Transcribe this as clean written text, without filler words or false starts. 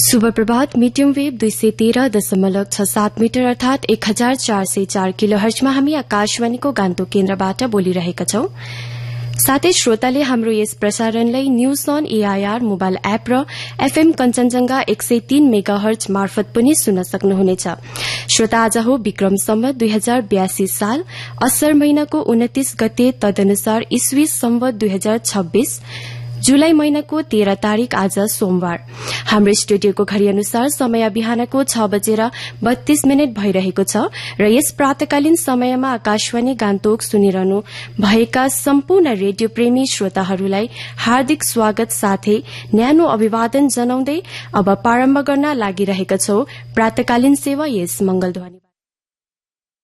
शुभ प्रभात। Medium wave 213.67 metre अर्थात 1404 किलोहर्जमा हामी आकाशवाणीको गान्तोक केन्द्रबाट बोलिरहेका छौं। साथै श्रोताले हाम्रो यस प्रसारणलाई news on AIR mobile app र एफएम कञ्चनजंघा 103 मेगाहर्ज मार्फत पनि सुन्न सक्नुहुनेछ। श्रोता, आज हो विक्रम सम्वत 2082 साल असर महिनाको 29 गते, तदनुसार ईस्वी सम्वत 2026 जुलाई महिनाको 13 तारिक, आज सोमबार। हाम्रो स्टुडियोको घड़ी अनुसार समय बिहानको 6:32 भइरहेको छ र यस प्रातकालीन समयमा आकाशवाणी गान्तोक सुनिरहनु भएका सम्पूर्ण रेडियो प्रेमी श्रोताहरूलाई हार्दिक स्वागत साथै न्यानो अभिवादन जनाउँदै अब प्रारम्भ गर्न लागिरहेका छौं प्रातकालीन सेवा यस मंगलध्वनि।